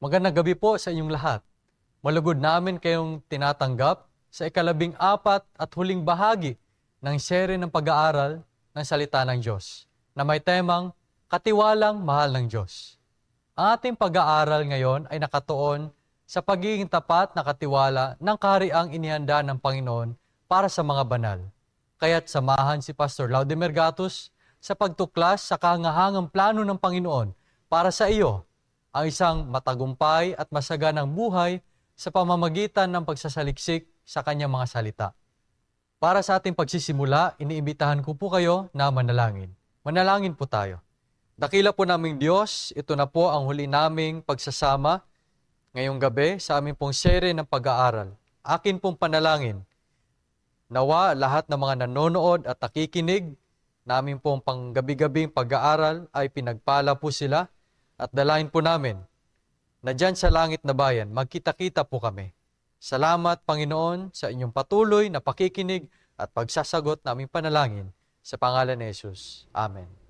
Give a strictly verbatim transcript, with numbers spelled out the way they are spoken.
Magandang gabi po sa inyong lahat. Malugod namin kayong tinatanggap sa ikalabing apat at huling bahagi ng serye ng pag-aaral ng Salita ng Diyos na may temang Katiwalang Mahal ng Diyos. Ang ating pag-aaral ngayon ay nakatuon sa pagiging tapat na katiwala ng kahariang inihanda ng Panginoon para sa mga banal. Kaya't samahan si Pastor Laudemir Gatus sa pagtuklas sa kahangahangang plano ng Panginoon para sa iyo, ang isang matagumpay at masaganang buhay sa pamamagitan ng pagsasaliksik sa kanyang mga salita. Para sa ating pagsisimula, iniimbitahan ko po kayo na manalangin. Manalangin po tayo. Dakila po naming Diyos, ito na po ang huli naming pagsasama ngayong gabi sa aming pong serye ng pag-aaral. Akin pong panalangin, nawa lahat ng mga nanonood at nakikinig, namin pong panggabi-gabing pag-aaral ay pinagpala po sila at dalahin po namin na dyan sa langit na bayan, magkita-kita po kami. Salamat, Panginoon, sa inyong patuloy na pakikinig at pagsasagot na aming panalangin sa pangalan ni Jesus. Amen.